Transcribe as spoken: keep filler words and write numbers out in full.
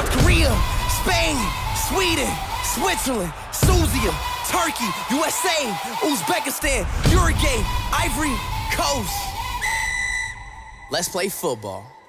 South Korea, Spain, Sweden, Switzerland, Suzia, Turkey, U S A, Uzbekistan, Uruguay, Ivory Coast. Let's play football.